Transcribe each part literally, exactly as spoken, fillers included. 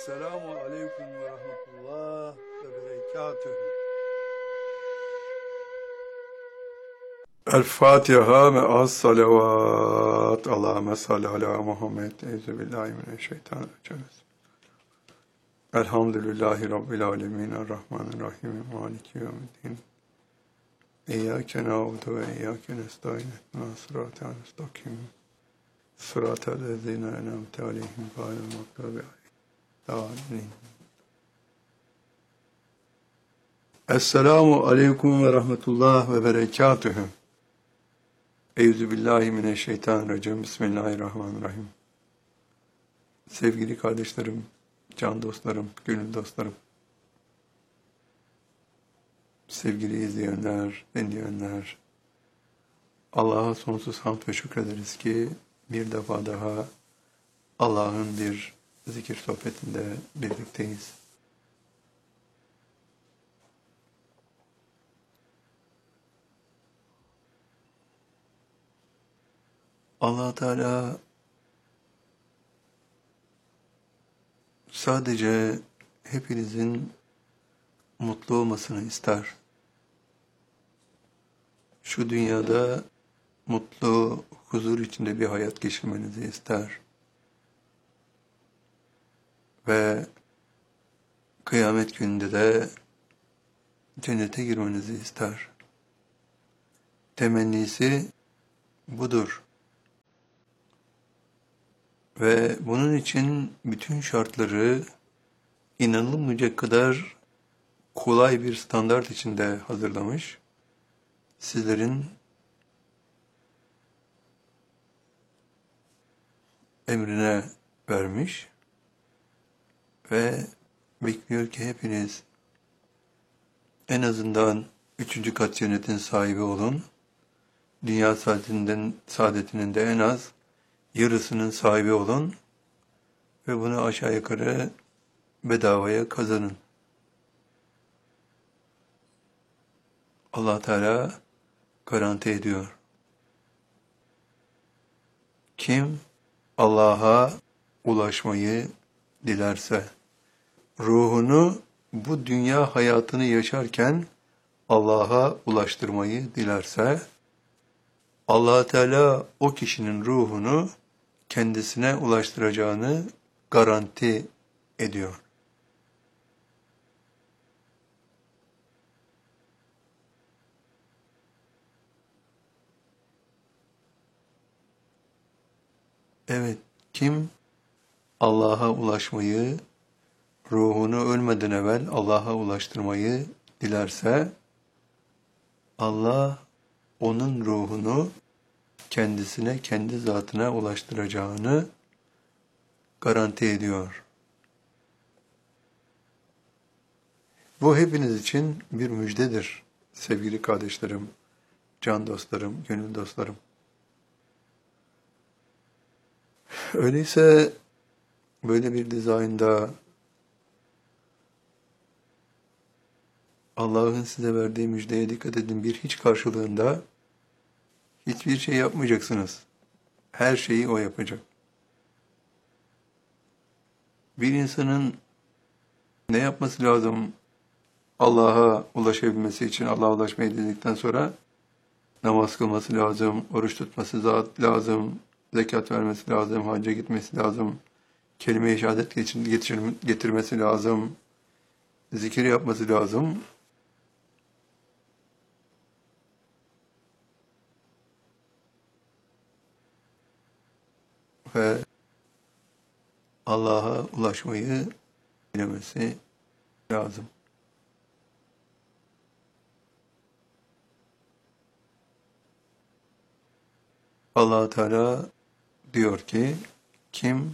Selamun Aleyküm ve Rahmetullah ve Berekatühü. El Fatiha ve az salavat. Allahümme salli ala Muhammed. Euzubillahimineşşeytanirracim. Elhamdülillahi Rabbil alemin. Errahmanirrahim. Maliki yevmiddin. İyyâke na'budu ve iyyâke nestaîn. İhdinas sıratal müstakîm. Sıratal lezîne en'amte aleyhim gâyril mağdûbi aleyhim. Esselamu aleyküm ve rahmetullah ve berekatühü. Euzubillahimineşşeytanirracim. Bismillahirrahmanirrahim. Sevgili kardeşlerim, can dostlarım, gönül dostlarım, sevgili izleyenler, dinleyenler, Allah'a sonsuz hamd ve şükrederiz ki bir defa daha Allah'ın bir zikir sohbetinde birlikteyiz. Allah Teala sadece hepinizin mutlu olmasını ister. Şu dünyada mutlu, huzur içinde bir hayat geçirmenizi ister. Ve kıyamet gününde de cennete girmenizi ister. Temennisi budur. Ve bunun için bütün şartları inanılmayacak kadar kolay bir standart içinde hazırlamış. Sizlerin emrine vermiş ve bekliyor ki hepiniz en azından üçüncü kat cennetin sahibi olun. Dünya saadetinden, saadetinin de en az yarısının sahibi olun ve bunu aşağı yukarı bedavaya kazanın. Allah Teala garanti ediyor. Kim Allah'a ulaşmayı dilerse, ruhunu bu dünya hayatını yaşarken Allah'a ulaştırmayı dilerse, Allah Teala o kişinin ruhunu kendisine ulaştıracağını garanti ediyor. Evet, kim Allah'a ulaşmayı, ruhunu ölmeden evvel Allah'a ulaştırmayı dilerse, Allah onun ruhunu kendisine, kendi zatına ulaştıracağını garanti ediyor. Bu hepiniz için bir müjdedir sevgili kardeşlerim, can dostlarım, gönül dostlarım. Öyleyse böyle bir dizaynda Allah'ın size verdiği müjdeye dikkat edin, bir hiç karşılığında hiçbir şey yapmayacaksınız. Her şeyi o yapacak. Bir insanın ne yapması lazım Allah'a ulaşabilmesi için? Allah'a ulaşmayı dedikten sonra namaz kılması lazım, oruç tutması lazım, zekat vermesi lazım, hacca gitmesi lazım, kelime-i şehadet getirmesi lazım, zikir yapması lazım. Ve Allah'a ulaşmayı bilemesi lazım. Allah Teala diyor ki, kim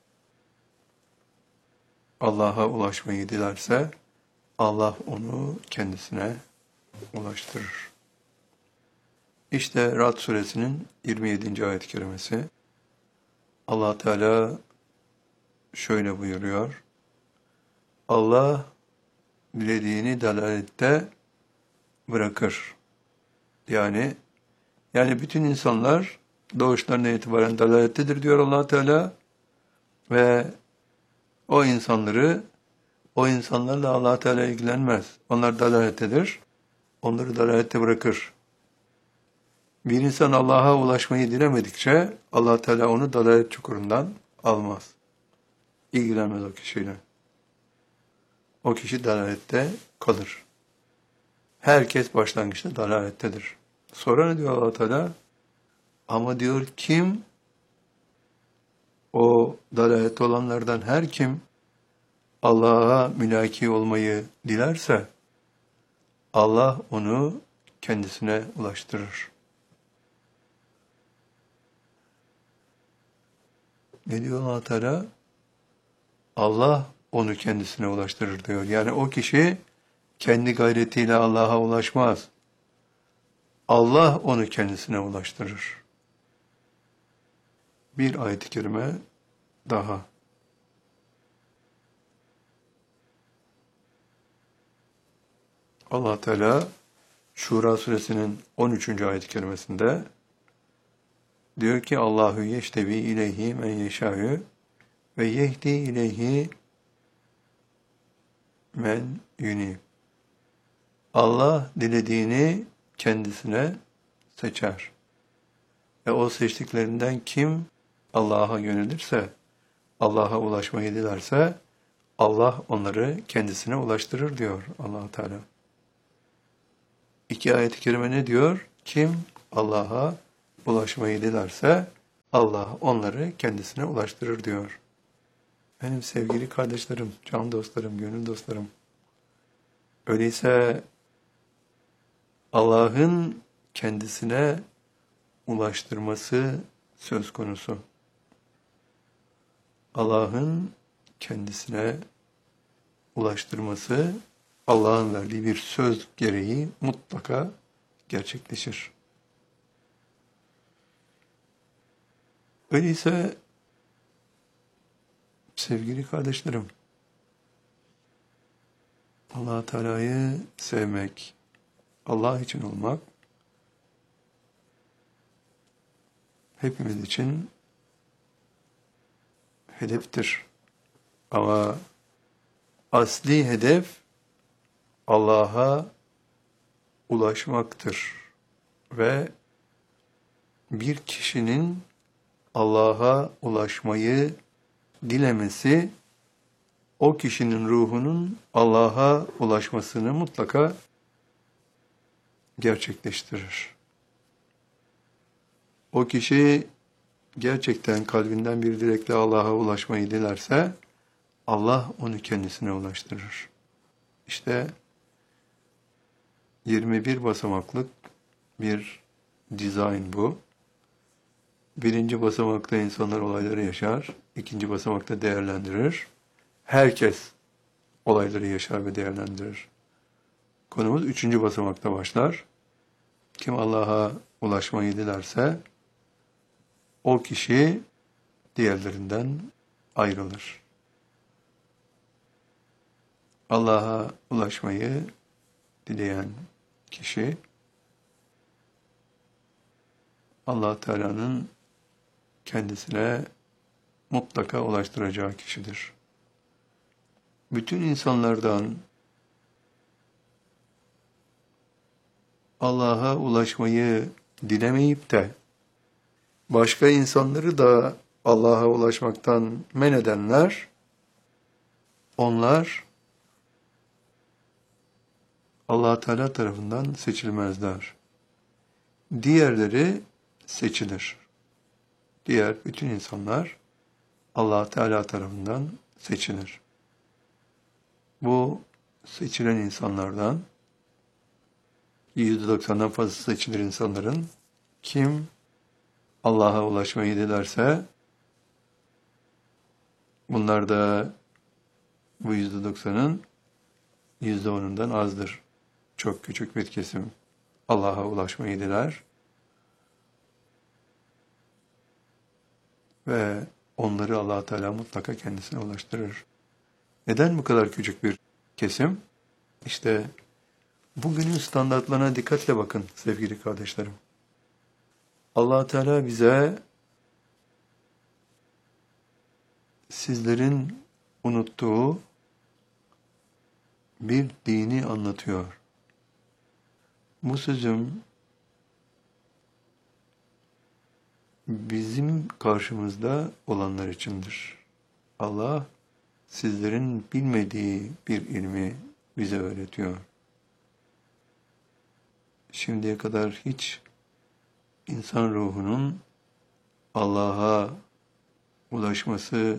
Allah'a ulaşmayı dilerse, Allah onu kendisine ulaştırır. İşte Ra'd suresinin yirmi yedinci ayet-i kerimesi. Allah Teala şöyle buyuruyor. Allah dilediğini dalalette bırakır. Yani yani bütün insanlar doğuşlarına itibaren dalalettedir diyor Allah Teala ve o insanları, o insanlarla Allah Teala ilgilenmez. Onlar dalalettedir. Onları dalalette bırakır. Bir insan Allah'a ulaşmayı dilemedikçe Allah Teala onu dalalet çukurundan almaz. İlgilenmez o kişiyle. O kişi dalalette kalır. Herkes başlangıçta dalalettedir. Sonra ne diyor Allah Teala? Ama diyor kim o dalalette olanlardan her kim Allah'a mülaki olmayı dilerse Allah onu kendisine ulaştırır. Ne diyor Allah Teala? Allah onu kendisine ulaştırır diyor. Yani o kişi kendi gayretiyle Allah'a ulaşmaz. Allah onu kendisine ulaştırır. Bir ayet-i kerime daha. Allah Teala Şura suresinin on üçüncü ayet-i kerimesinde diyor ki Allahu yeştebi ileyhi men yeşâ'ü ve yehdi ileyhi men yunib. Allah dilediğini kendisine seçer. Ve o seçtiklerinden kim Allah'a yönelirse, Allah'a ulaşmayı dilerse, Allah onları kendisine ulaştırır diyor Allah Teala. İki ayet-i kerime ne diyor? Kim Allah'a ulaşmayı dilerse, Allah onları kendisine ulaştırır diyor. Benim sevgili kardeşlerim, can dostlarım, gönül dostlarım. Öyleyse Allah'ın kendisine ulaştırması söz konusu. Allah'ın kendisine ulaştırması Allah'ın verdiği bir söz gereği mutlaka gerçekleşir. Öyleyse sevgili kardeşlerim, Allah Teala'yı sevmek, Allah için olmak hepimiz için hedeftir. Ama asli hedef Allah'a ulaşmaktır. Ve bir kişinin Allah'a ulaşmayı dilemesi, o kişinin ruhunun Allah'a ulaşmasını mutlaka gerçekleştirir. O kişi gerçekten kalbinden bir dilekle Allah'a ulaşmayı dilerse, Allah onu kendisine ulaştırır. İşte yirmi bir basamaklık bir dizayn bu. Birinci basamakta insanlar olayları yaşar, ikinci basamakta değerlendirir. Herkes olayları yaşar ve değerlendirir. Konumuz üçüncü basamakta başlar. Kim Allah'a ulaşmayı dilerse, o kişi diğerlerinden ayrılır. Allah'a ulaşmayı dileyen kişi, Allah Teala'nın kendisine mutlaka ulaştıracağı kişidir. Bütün insanlardan Allah'a ulaşmayı dilemeyip de başka insanları da Allah'a ulaşmaktan men edenler, onlar Allah Teala tarafından seçilmezler. Diğerleri seçilir. Diğer bütün insanlar Allah Teala tarafından seçilir. Bu seçilen insanlardan yüzde doksandan fazla seçilir insanların kim Allah'a ulaşmayı dilerse, bunlar da bu yüzde doksanın yüzde onundan azdır. Çok küçük bir kesim Allah'a ulaşmayı diler ve onları Allah Teala mutlaka kendisine ulaştırır. Neden bu kadar küçük bir kesim? İşte bugünün standartlarına dikkatle bakın sevgili kardeşlerim. Allah Teala bize sizlerin unuttuğu bir dini anlatıyor. Bu sözüm bizim karşımızda olanlar içindir. Allah sizlerin bilmediği bir ilmi bize öğretiyor. Şimdiye kadar hiç insan ruhunun Allah'a ulaşması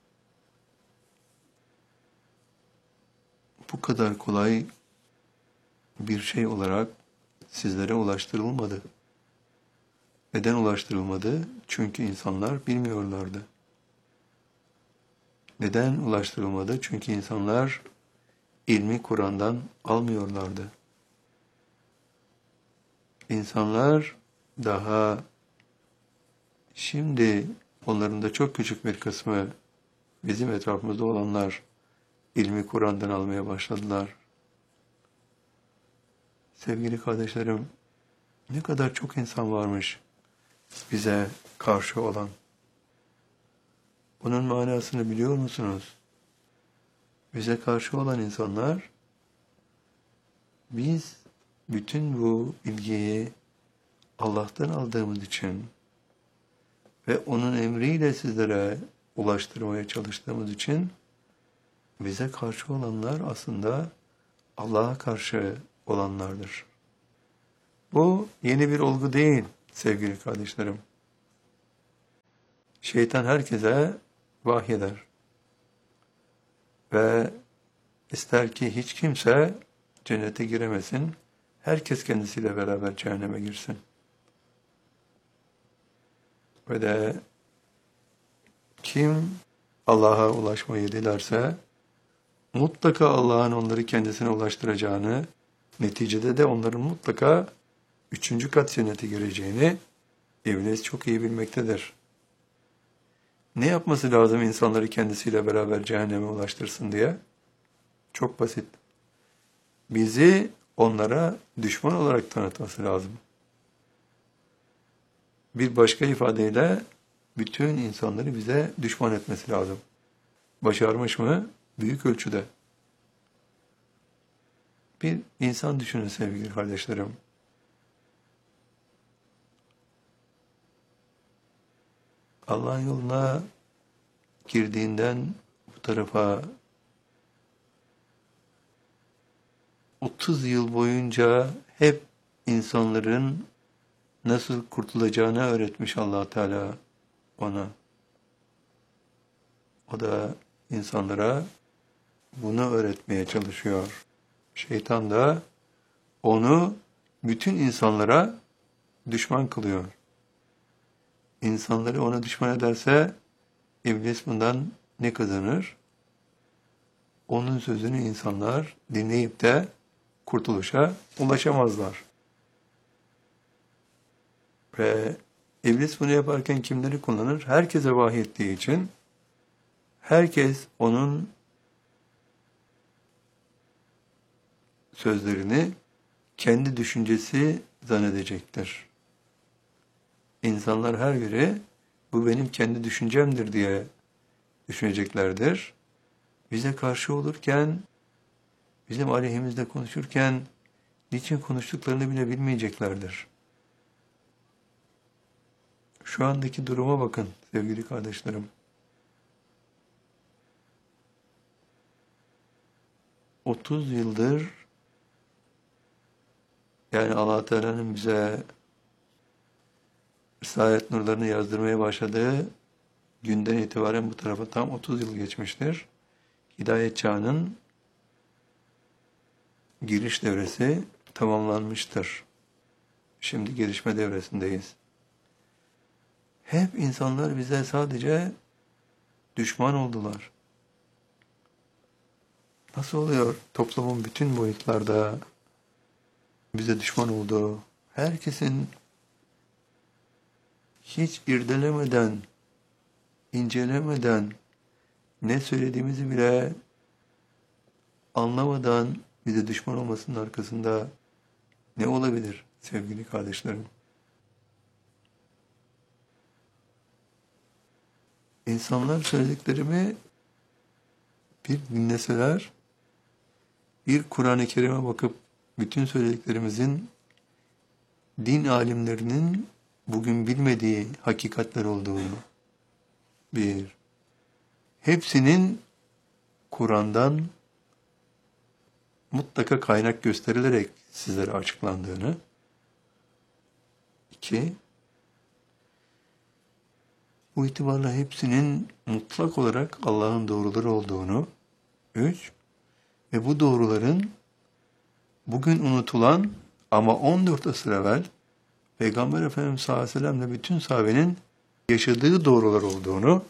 bu kadar kolay bir şey olarak sizlere ulaştırılmadı. Neden ulaştırılmadı? Çünkü insanlar bilmiyorlardı. Neden ulaştırılmadı? Çünkü insanlar ilmi Kur'an'dan almıyorlardı. İnsanlar daha şimdi onların da çok küçük bir kısmı bizim etrafımızda olanlar ilmi Kur'an'dan almaya başladılar. Sevgili kardeşlerim, ne kadar çok insan varmış bize karşı olan. Bunun manasını biliyor musunuz? Bize karşı olan insanlar, biz bütün bu bilgiyi Allah'tan aldığımız için ve onun emriyle sizlere ulaştırmaya çalıştığımız için bize karşı olanlar aslında Allah'a karşı olanlardır. Bu yeni bir olgu değil sevgili kardeşlerim. Şeytan herkese vahyeder. Ve ister ki hiç kimse cennete giremesin, herkes kendisiyle beraber cehenneme girsin. Ve de kim Allah'a ulaşmayı dilerse, mutlaka Allah'ın onları kendisine ulaştıracağını, neticede de onların mutlaka üçüncü kat cennete gireceğini İblis çok iyi bilmektedir. Ne yapması lazım insanları kendisiyle beraber cehenneme ulaştırsın diye? Çok basit. Bizi onlara düşman olarak tanıtması lazım. Bir başka ifadeyle bütün insanları bize düşman etmesi lazım. Başarmış mı? Büyük ölçüde. Bir insan düşünün sevgili kardeşlerim. Allah'ın yoluna girdiğinden bu tarafa otuz yıl boyunca hep insanların nasıl kurtulacağını öğretmiş Allah Teala ona. O da insanlara bunu öğretmeye çalışıyor. Şeytan da onu bütün insanlara düşman kılıyor. İnsanları ona düşman ederse İblis bundan ne kazanır? Onun sözünü insanlar dinleyip de kurtuluşa ulaşamazlar. Ve İblis bunu yaparken kimleri kullanır? Herkese vahyettiği için herkes onun sözlerini kendi düşüncesi zannedecektir. İnsanlar her biri bu benim kendi düşüncemdir diye düşüneceklerdir. Bize karşı olurken, bizim aleyhimizde konuşurken niçin konuştuklarını bile bilmeyeceklerdir. Şu andaki duruma bakın sevgili kardeşlerim. otuz yıldır yani Allah Teala'nın bize Risalet nurlarını yazdırmaya başladığı günden itibaren bu tarafa tam otuz yıl geçmiştir. Hidayet çağının giriş devresi tamamlanmıştır. Şimdi gelişme devresindeyiz. Hep insanlar bize sadece düşman oldular. Nasıl oluyor? Toplumun bütün boyutlarda bize düşman oldu. Herkesin hiç irdelemeden, incelemeden, ne söylediğimizi bile anlamadan bize düşman olmasının arkasında ne olabilir sevgili kardeşlerim? İnsanlar söylediklerimi Bir dinleseler, bir Kur'an-ı Kerim'e bakıp bütün söylediklerimizin din alimlerinin bugün bilmediği hakikatler olduğunu, bir, hepsinin Kur'an'dan mutlaka kaynak gösterilerek sizlere açıklandığını, iki, bu itibarla hepsinin mutlak olarak Allah'ın doğruları olduğunu, üç, ve bu doğruların bugün unutulan ama on dört asır evvel Peygamber Efendimiz sallallahu aleyhi ve sellem'le bütün sahabenin yaşadığı doğrular olduğunu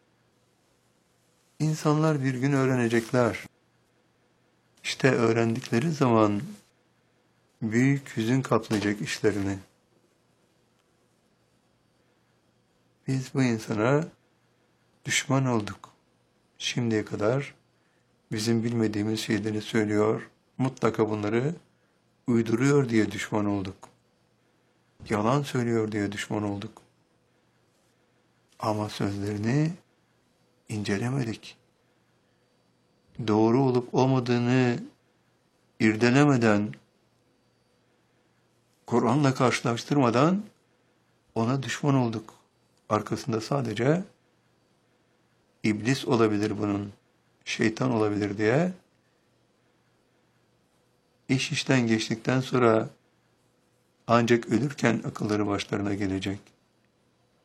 insanlar bir gün öğrenecekler. İşte öğrendikleri zaman büyük hüzün kaplayacak işlerini. Biz bu insana düşman olduk. Şimdiye kadar bizim bilmediğimiz şeyleri söylüyor, mutlaka bunları uyduruyor diye düşman olduk. Yalan söylüyor diye düşman olduk. Ama sözlerini incelemedik. Doğru olup olmadığını irdelemeden, Kur'an'la karşılaştırmadan ona düşman olduk. Arkasında sadece iblis olabilir bunun, şeytan olabilir diye iş işten geçtikten sonra ancak ölürken akılları başlarına gelecek.